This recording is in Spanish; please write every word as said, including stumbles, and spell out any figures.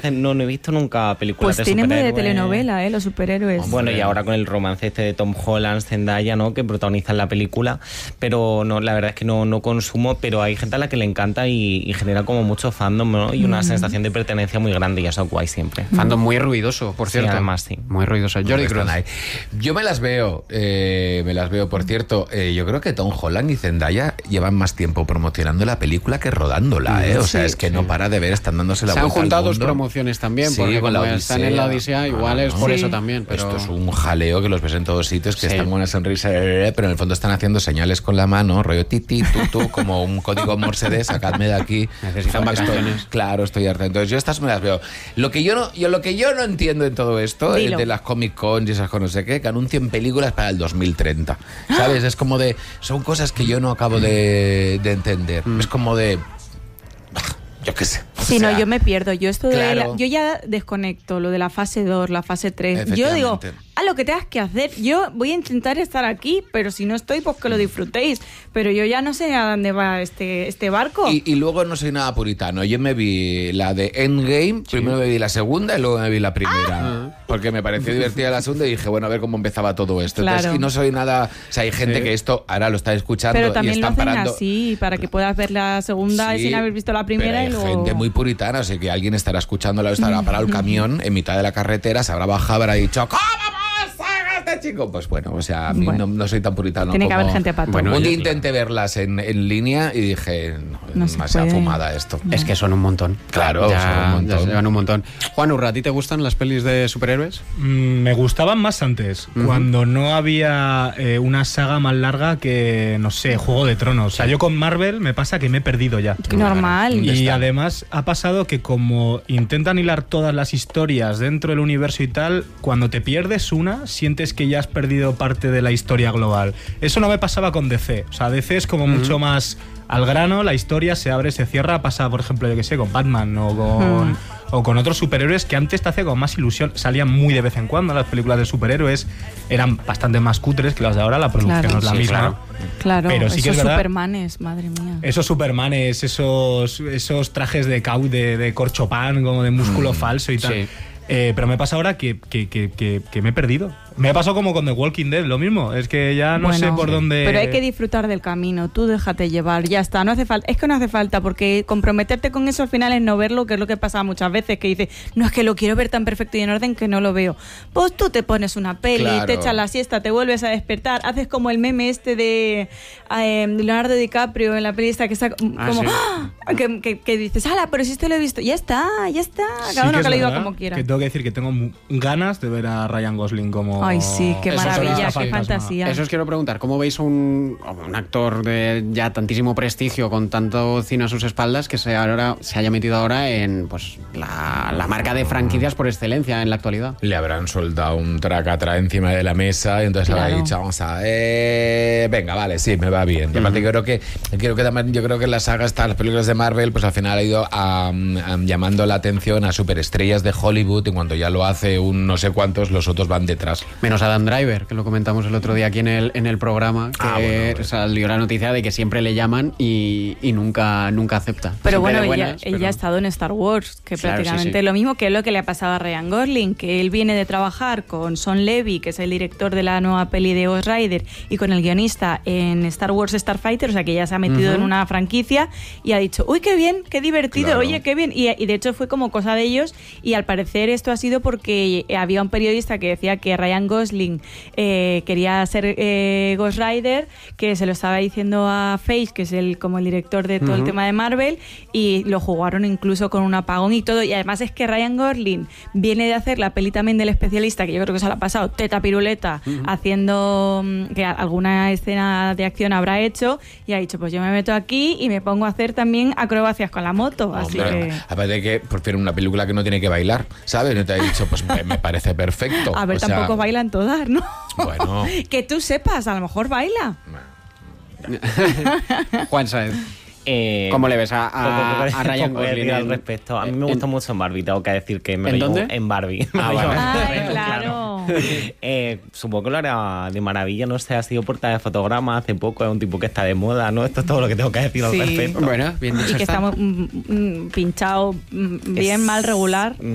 que no, no he visto nunca películas pues de tiene superhéroes. muy de telenovela, ¿eh? Los superhéroes. Bueno, y ahora con el romance este de Tom Holland, Zendaya, ¿no? Que protagonizan la película, pero no, la verdad es que no, no consumo, pero hay gente a la que le encanta y, y genera como mucho fandom, ¿no? Y una mm. sensación de pertenencia muy grande, y eso es guay siempre. Fandom muy ruidoso, por cierto. Sí, además, sí. Muy ruidoso. Jordi Cruz. Yo me las veo, eh, me las veo, por cierto, eh, yo creo que Tom Holland y Zendaya llevan más tiempo promocionando la película que rodándola, ¿eh? O sea, sí, es que sí. no para de ver, están dándose la Se vuelta han juntado al mundo. dos promociones también, sí, porque con la como están en la Odisea, igual ah, es por sí. eso también. Pero... Esto es un jaleo que los ves en todos sitios, que sí. están con una sonrisa, pero en el fondo están haciendo señales con la mano, rollo titi, tutu, como un código Morse de sacadme de aquí. Necesitan vacaciones. Estoy, claro, estoy harta. Entonces yo estas me las veo. Lo que yo no, yo, lo que yo no entiendo en todo esto, eh, de las Comic Con y esas cosas, no sé qué, que anuncien películas para el dos mil treinta. ¿Sabes? Es como de... Son cosas que yo no acabo de, de entender. Mm. Es como de... Yo qué sé. Sí, o sea, no, yo me pierdo. Yo esto claro. de la, yo ya desconecto lo de la fase dos, la fase tres. Yo digo, a lo que tengas que hacer. Yo voy a intentar estar aquí, pero si no estoy, pues que lo disfrutéis. Pero yo ya no sé a dónde va este, este barco. Y, y luego no soy nada puritano. Yo me vi la de Endgame, sí. primero me vi la segunda y luego me vi la primera. Ah. Porque me pareció divertida la segunda y dije, bueno, a ver cómo empezaba todo esto. Claro. Entonces, y no soy nada... O sea, hay gente sí. que esto ahora lo está escuchando pero también y están lo hacen parando... así, para que puedas ver la segunda sí, sin haber visto la primera. Pero y hay luego... gente muy puritana, o sea, que alguien estará escuchándola, estará parado el camión en mitad de la carretera, se habrá bajado, habrá dicho, ¿cómo vamos a este chico? Pues bueno, o sea, a mí bueno, no, no soy tan puritano. Tiene como... que haber gente para todo. Bueno, un día yo, intenté claro. verlas en, en línea y dije, no, no es demasiado fumada esto. Es que son un montón. Claro, ya, son un montón. Ya se llevan un montón. Juan Urra, ¿a ti te gustan las pelis de superhéroes? Mm, me gustaban más antes, uh-huh. cuando no había eh, una saga más larga que, no sé, Juego de Tronos. O sea, yo con Marvel me pasa que me he perdido ya. Normal. Y además ha pasado que como intentan hilar todas las historias dentro del universo y tal, cuando te pierdes una, sientes que ya has perdido parte de la historia global. Eso no me pasaba con D C. O sea, D C es como uh-huh. mucho más al grano, la historia se abre, se cierra, pasa, por ejemplo, yo que sé, con Batman o con, uh-huh. o con otros superhéroes que antes te hacía con más ilusión. Salían muy de vez en cuando las películas de superhéroes, eran bastante más cutres que las de ahora, la producción claro. no es la sí, misma. Claro, claro. Pero sí esos que es verdad, Supermanes, madre mía. Esos Supermanes, esos, esos trajes de, cau, de, de corchopán, como de músculo mm, falso y tal. Sí. Eh, pero me pasa ahora que, que, que, que, que me he perdido. Me ha pasado como con The Walking Dead, lo mismo. Es que ya no bueno, sé por sí. dónde... Pero hay que disfrutar del camino. Tú déjate llevar, ya está. No hace falta. Es que no hace falta, porque comprometerte con eso al final es no verlo, que es lo que pasa muchas veces, que dices, no, es que lo quiero ver tan perfecto y en orden que no lo veo. Pues tú te pones una peli, claro. te echas la siesta, te vuelves a despertar, haces como el meme este de eh, Leonardo DiCaprio en la peli esta que está como... Ah, sí. ¡Ah! que, que, que dices, ala, pero si esto lo he visto. Ya está, ya está. Cada sí uno que, que lo diga verdad, como quiera. Que tengo que decir que tengo ganas de ver a Ryan Gosling como... Ay, sí, qué Eso maravilla, será, qué fantasía. Eso os quiero preguntar, ¿cómo veis un, un actor de ya tantísimo prestigio, con tanto cine a sus espaldas, que se, ahora, se haya metido ahora en pues la, la marca de franquicias por excelencia en la actualidad? Le habrán soltado un tracatra encima de la mesa y entonces claro. habrá dicho, vamos a ver, venga, vale, sí, me va bien. Y aparte uh-huh. creo que, creo que también, yo creo que la saga está, las películas de Marvel, pues al final ha ido a, a, llamando la atención a superestrellas de Hollywood, y cuando ya lo hace un no sé cuántos, los otros van detrás. Menos Adam Driver, que lo comentamos el otro día aquí en el, en el programa, que ah, bueno, bueno. salió la noticia de que siempre le llaman y, y nunca, nunca acepta. Pero bueno, buenas, ella, pero... ella ha estado en Star Wars, que claro, prácticamente sí, sí. lo mismo, que es lo que le ha pasado a Ryan Gosling, que él viene de trabajar con Sean Levy, que es el director de la nueva peli de Ghost Rider, y con el guionista en Star Wars Starfighter, o sea que ya se ha metido uh-huh. en una franquicia y ha dicho, uy, qué bien, qué divertido, claro. oye, qué bien. Y, y de hecho fue como cosa de ellos, y al parecer esto ha sido porque había un periodista que decía que Ryan Gosling eh, quería ser eh, Ghost Rider, que se lo estaba diciendo a Feige, que es el como el director de todo uh-huh. el tema de Marvel, y lo jugaron incluso con un apagón y todo. Y además es que Ryan Gosling viene de hacer la peli también del Especialista, que yo creo que se la ha pasado teta piruleta uh-huh. haciendo que alguna escena de acción habrá hecho, y ha dicho, pues yo me meto aquí y me pongo a hacer también acrobacias con la moto. Así Hombre, que... aparte de que prefiero una película que no tiene que bailar, ¿sabes? No te ha dicho, pues me, me parece perfecto. A ver, o tampoco sea... bailan todas, ¿no? Bueno. Que tú sepas, a lo mejor baila. Juan Saez. Eh, ¿Cómo le ves a, a, a Ryan Gosling al respecto? A mí me gusta en, mucho en Barbie, tengo que decir que me ¿En reí dónde? En Barbie. Ah, bueno. Ay, claro. eh, supongo que lo hará de maravilla, no sé, ha sido portada de fotograma hace poco, es un tipo que está de moda, ¿no? Esto es todo lo que tengo que decir sí. al respecto. Bueno, bien dicho y que está. está mm, mm, pinchado, mm, bien, es... mal, regular.